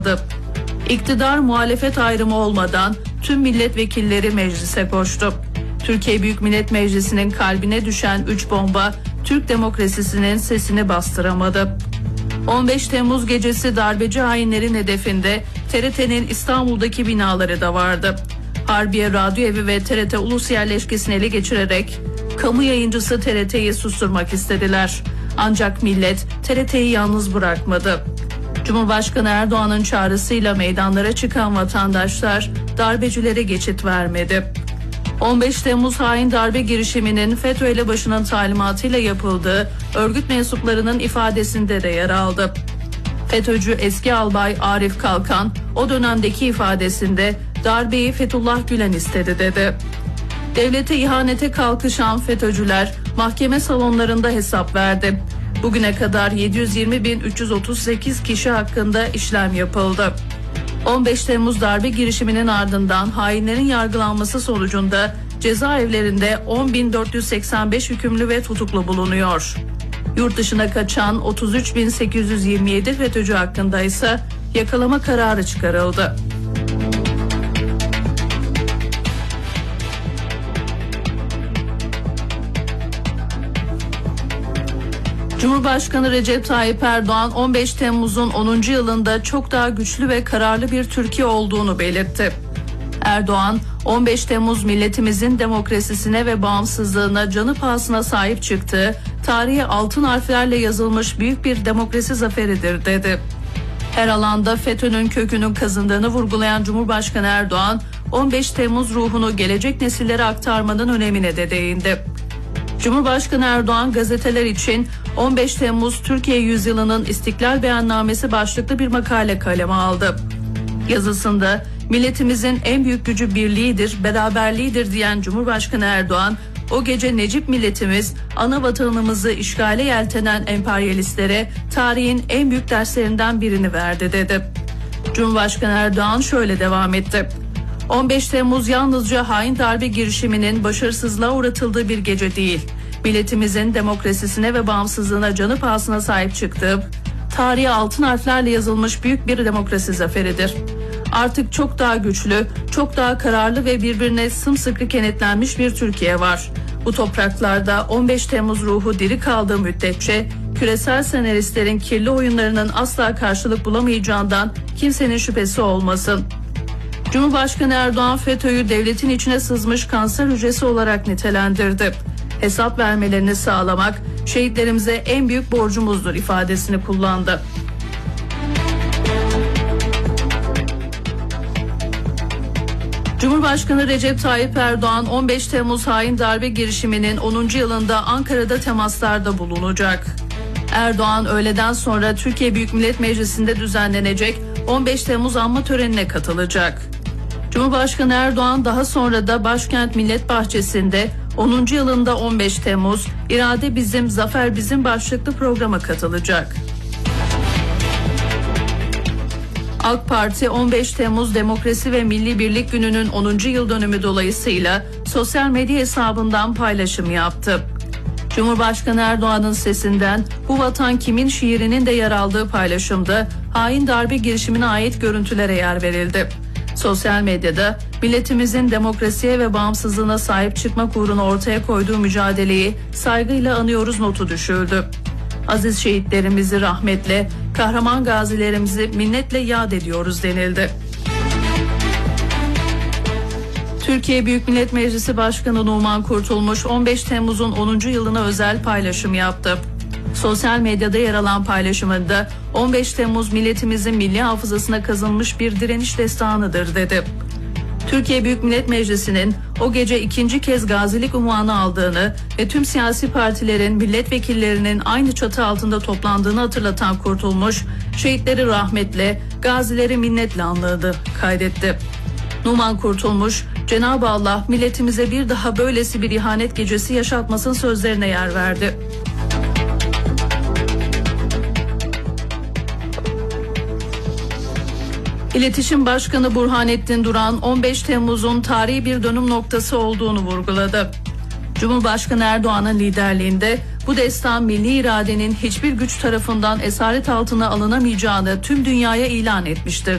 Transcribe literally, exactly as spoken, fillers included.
İktidar muhalefet ayrımı olmadan tüm milletvekilleri meclise koştu. Türkiye Büyük Millet Meclisi'nin kalbine düşen üç bomba Türk demokrasisinin sesini bastıramadı. on beş Temmuz gecesi darbeci hainlerin hedefinde T R T'nin İstanbul'daki binaları da vardı. Harbiye Radyo Evi ve T R T Ulus yerleşkesini ele geçirerek kamu yayıncısı T R T'yi susturmak istediler. Ancak millet T R T'yi yalnız bırakmadı. Cumhurbaşkanı Erdoğan'ın çağrısıyla meydanlara çıkan vatandaşlar darbecilere geçit vermedi. on beş Temmuz hain darbe girişiminin FETÖ elebaşının talimatıyla yapıldığı örgüt mensuplarının ifadesinde de yer aldı. FETÖ'cü eski albay Arif Kalkan o dönemdeki ifadesinde darbeyi Fethullah Gülen istedi dedi. Devlete ihanete kalkışan FETÖ'cüler mahkeme salonlarında hesap verdi. Bugüne kadar yedi yüz yirmi bin üç yüz otuz sekiz kişi hakkında işlem yapıldı. on beş Temmuz darbe girişiminin ardından hainlerin yargılanması sonucunda cezaevlerinde on bin dört yüz seksen beş hükümlü ve tutuklu bulunuyor. Yurt dışına kaçan otuz üç bin sekiz yüz yirmi yedi FETÖ'cü hakkında ise yakalama kararı çıkarıldı. Cumhurbaşkanı Recep Tayyip Erdoğan on beş Temmuz'un onuncu yılında çok daha güçlü ve kararlı bir Türkiye olduğunu belirtti. Erdoğan, on beş Temmuz milletimizin demokrasisine ve bağımsızlığına canı pahasına sahip çıktığı, tarihe altın harflerle yazılmış büyük bir demokrasi zaferidir dedi. Her alanda FETÖ'nün kökünün kazındığını vurgulayan Cumhurbaşkanı Erdoğan, on beş Temmuz ruhunu gelecek nesillere aktarmanın önemine de değindi. Cumhurbaşkanı Erdoğan gazeteler için on beş Temmuz Türkiye Yüzyılı'nın İstiklal Beyannamesi başlıklı bir makale kaleme aldı. Yazısında milletimizin en büyük gücü birliğidir, beraberliğidir diyen Cumhurbaşkanı Erdoğan, o gece Necip milletimiz ana vatanımızı işgale yeltenen emperyalistlere tarihin en büyük derslerinden birini verdi dedi. Cumhurbaşkanı Erdoğan şöyle devam etti. on beş Temmuz yalnızca hain darbe girişiminin başarısızlığa uğratıldığı bir gece değil, milletimizin demokrasisine ve bağımsızlığına canı pahasına sahip çıktığı, tarihe altın harflerle yazılmış büyük bir demokrasi zaferidir. Artık çok daha güçlü, çok daha kararlı ve birbirine sımsıkı kenetlenmiş bir Türkiye var. Bu topraklarda on beş Temmuz ruhu diri kaldığı müddetçe küresel senaristlerin kirli oyunlarının asla karşılık bulamayacağından kimsenin şüphesi olmasın. Cumhurbaşkanı Erdoğan FETÖ'yü devletin içine sızmış kanser hücresi olarak nitelendirdi. Hesap vermelerini sağlamak şehitlerimize en büyük borcumuzdur ifadesini kullandı. Cumhurbaşkanı Recep Tayyip Erdoğan on beş Temmuz hain darbe girişiminin onuncu yılında Ankara'da temaslarda bulunacak. Erdoğan öğleden sonra Türkiye Büyük Millet Meclisi'nde düzenlenecek on beş Temmuz anma törenine katılacak. Cumhurbaşkanı Erdoğan daha sonra da Başkent Millet Bahçesi'nde onuncu yılında on beş Temmuz İrade Bizim, Zafer Bizim başlıklı programa katılacak. AK Parti on beş Temmuz Demokrasi ve Milli Birlik Günü'nün onuncu yıl dönümü dolayısıyla sosyal medya hesabından paylaşım yaptı. Cumhurbaşkanı Erdoğan'ın sesinden "Bu vatan kimin?" şiirinin de yer aldığı paylaşımda hain darbe girişimine ait görüntülere yer verildi. Sosyal medyada milletimizin demokrasiye ve bağımsızlığına sahip çıkmak uğruna ortaya koyduğu mücadeleyi saygıyla anıyoruz notu düşüldü. Aziz şehitlerimizi rahmetle, kahraman gazilerimizi minnetle yad ediyoruz denildi. Türkiye Büyük Millet Meclisi Başkanı Numan Kurtulmuş on beş Temmuz'un onuncu yılına özel paylaşım yaptı. Sosyal medyada yer alan paylaşımında on beş Temmuz milletimizin milli hafızasına kazınmış bir direniş destanıdır dedi. Türkiye Büyük Millet Meclisi'nin o gece ikinci kez gazilik unvanı aldığını ve tüm siyasi partilerin milletvekillerinin aynı çatı altında toplandığını hatırlatan Kurtulmuş, şehitleri rahmetle, gazileri minnetle anladı, kaydetti. Numan Kurtulmuş, Cenab-ı Allah milletimize bir daha böylesi bir ihanet gecesi yaşatmasın sözlerine yer verdi. İletişim Başkanı Burhanettin Duran on beş Temmuz'un tarihi bir dönüm noktası olduğunu vurguladı. Cumhurbaşkanı Erdoğan'ın liderliğinde bu destan milli iradenin hiçbir güç tarafından esaret altına alınamayacağını tüm dünyaya ilan etmiştir